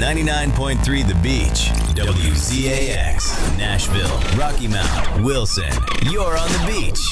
99.3 The Beach, WZAX, Nashville, Rocky Mount, Wilson. You're on the beach.